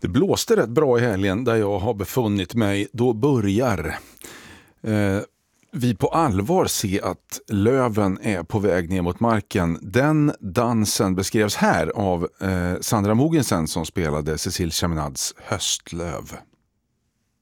Det blåste rätt bra i helgen där jag har befunnit mig. Då börjar vi på allvar se att löven är på väg ner mot marken. Den dansen beskrevs här av Sandra Mogensen som spelade Cécile Chaminads Höstlöv.